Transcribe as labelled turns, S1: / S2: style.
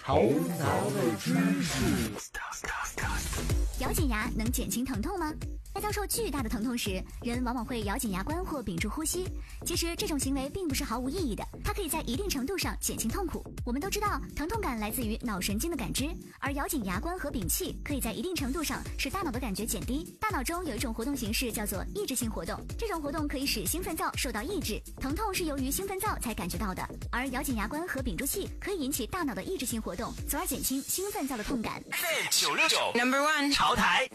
S1: 头脑的知识。
S2: 咬紧牙能减轻疼痛吗？在遭受巨大的疼痛时，人往往会咬紧牙关或屏住呼吸。其实这种行为并不是毫无意义的，它可以在一定程度上减轻痛苦。我们都知道，疼痛感来自于脑神经的感知，而咬紧牙关和屏气可以在一定程度上使大脑的感觉减低。大脑中有一种活动形式叫做抑制性活动，这种活动可以使兴奋灶受到抑制，疼痛是由于兴奋灶才感觉到的。而咬紧牙关和屏住气可以引起大脑的抑制性活动，从而减轻兴奋灶的痛感。
S3: 969 No.1 潮台。